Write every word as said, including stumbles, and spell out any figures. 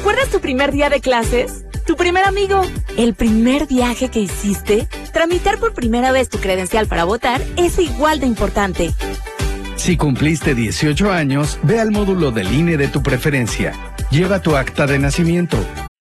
¿Recuerdas tu primer día de clases? ¿Tu primer amigo? ¿El primer viaje que hiciste? Tramitar por primera vez tu credencial para votar es igual de importante. Si cumpliste dieciocho años, ve al módulo del I N E de tu preferencia. Lleva tu acta de nacimiento,